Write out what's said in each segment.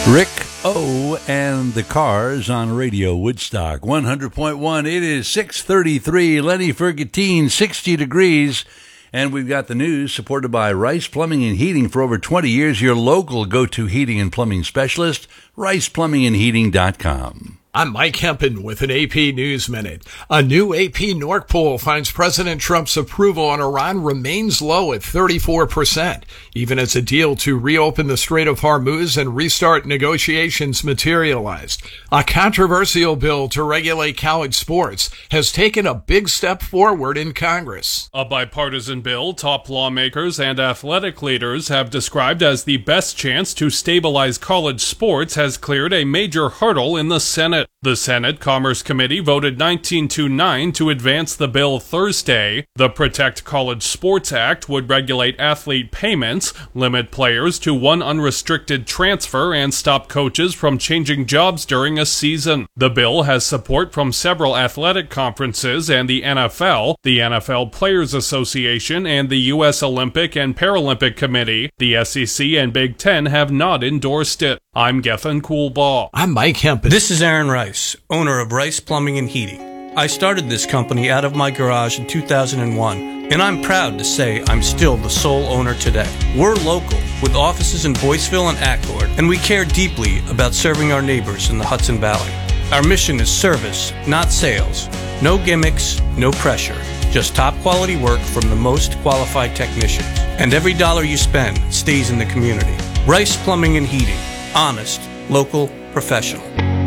Rick O and the Cars on Radio Woodstock 100.1. It is 6:33. Lenny Fergantine, 60 degrees. And we've got the news supported by Rice Plumbing and Heating for over 20 years. Your local go-to heating and plumbing specialist, riceplumbingandheating.com. I'm Mike Hempen with an AP News Minute. A new AP Norc poll finds President Trump's approval on Iran remains low at 34%, even as a deal to reopen the Strait of Hormuz and restart negotiations materialized. A controversial bill to regulate college sports has taken a big step forward in Congress. A bipartisan bill top lawmakers and athletic leaders have described as the best chance to stabilize college sports has cleared a major hurdle in the Senate. The Senate Commerce Committee voted 19-9 to advance the bill Thursday. The Protect College Sports Act would regulate athlete payments, limit players to one unrestricted transfer, and stop coaches from changing jobs during a season. The bill has support from several athletic conferences and the NFL Players Association, and the U.S. Olympic and Paralympic Committee. The SEC and Big Ten have not endorsed it. I'm Gethin Coolbaugh. I'm Mike Hempen. This is Aaron Rice, owner of Rice Plumbing and Heating. I started this company out of my garage in 2001, and I'm proud to say I'm still the sole owner today. We're local, with offices in Boyceville and Accord, and we care deeply about serving our neighbors in the Hudson Valley. Our mission is service, not sales. No gimmicks, no pressure. Just top quality work from the most qualified technicians. And every dollar you spend stays in the community. Rice Plumbing and Heating. Honest, local, professional.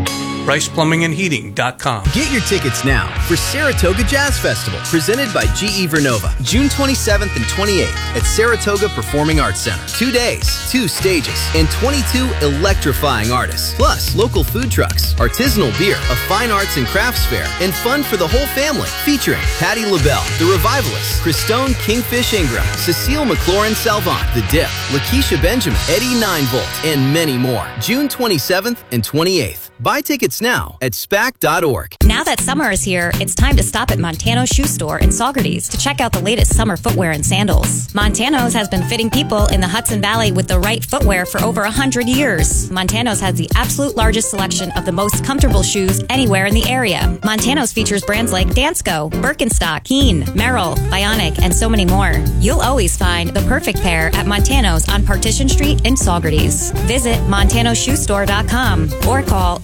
RicePlumbingandHeating.com. Get your tickets now for Saratoga Jazz Festival, presented by GE Vernova, June 27th and 28th at Saratoga Performing Arts Center. 2 days, 2 stages, and 22 electrifying artists. Plus, local food trucks, artisanal beer, a fine arts and crafts fair, and fun for the whole family. Featuring Patti LaBelle, The Revivalists, Christone Kingfish Ingram, Cecile McLaurin Salvant, The Dip, Lakeisha Benjamin, Eddie 9volt, and many more. June 27th and 28th. Buy tickets now at SPAC.org. Now that summer is here, it's time to stop at Montano's Shoe Store in Saugerties to check out the latest summer footwear and sandals. Montano's has been fitting people in the Hudson Valley with the right footwear for over 100 years. Montano's has the absolute largest selection of the most comfortable shoes anywhere in the area. Montano's features brands like Dansko, Birkenstock, Keen, Merrell, Bionic, and so many more. You'll always find the perfect pair at Montano's on Partition Street in Saugerties. Visit MontanoShoeStore.com or call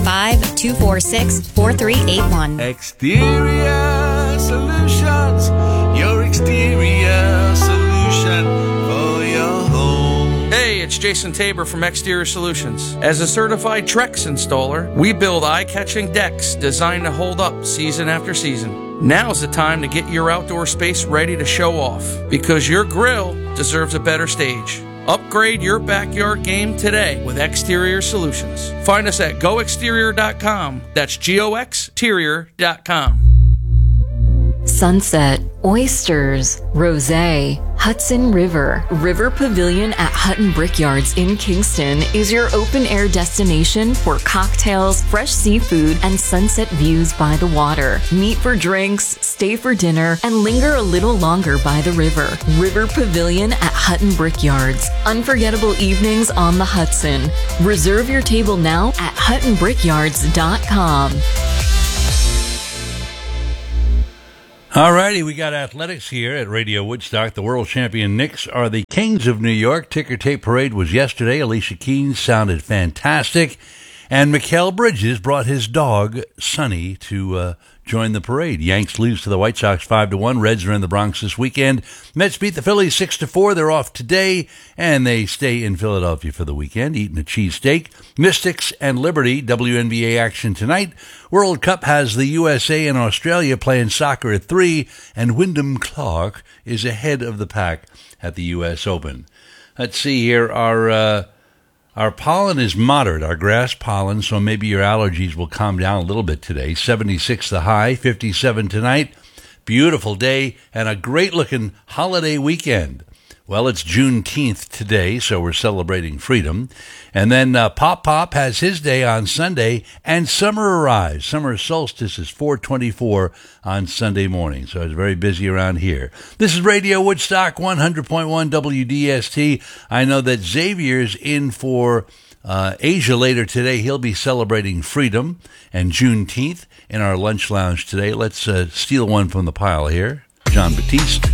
845-246-4381. Exterior Solutions, your exterior solution for your home. Hey, it's Jason Tabor from Exterior Solutions. As a certified Trex installer, we build eye-catching decks designed to hold up season after season. Now's the time to get your outdoor space ready to show off, because your grill deserves a better stage. Upgrade your backyard game today with Exterior Solutions. Find us at goexterior.com. That's goexterior.com. Sunset, oysters, rosé, Hudson River. River Pavilion at Hutton Brickyards in Kingston is your open-air destination for cocktails, fresh seafood, and sunset views by the water. Meet for drinks, stay for dinner, and linger a little longer by the river. River Pavilion at Hutton Brickyards. Unforgettable evenings on the Hudson. Reserve your table now at HuttonBrickyards.com. All righty, we got athletics here at Radio Woodstock. The world champion Knicks are the Kings of New York. Ticker tape parade was yesterday. Alicia Keys sounded fantastic. And Mikal Bridges brought his dog, Sonny, to join the parade. Yanks lose to the White Sox 5-1. Reds are in the Bronx this weekend. Mets beat the Phillies 6-4. They're off today, and they stay in Philadelphia for the weekend, eating a cheesesteak. Mystics and Liberty, WNBA action tonight. World Cup has the USA and Australia playing soccer at 3, and Wyndham Clark is ahead of the pack at the U.S. Open. Let's see here. Our pollen is moderate, our grass pollen, so maybe your allergies will calm down a little bit today. 76 the high, 57 tonight. Beautiful day and a great-looking holiday weekend. Well, it's Juneteenth today, so we're celebrating freedom. And then Pop Pop has his day on Sunday, and summer arrives. Summer solstice is 4:24 on Sunday morning, so it's very busy around here. This is Radio Woodstock 100.1 WDST. I know that Xavier's in for Asia later today, he'll be celebrating freedom and Juneteenth in our lunch lounge today. Let's steal one from the pile here. John Batiste.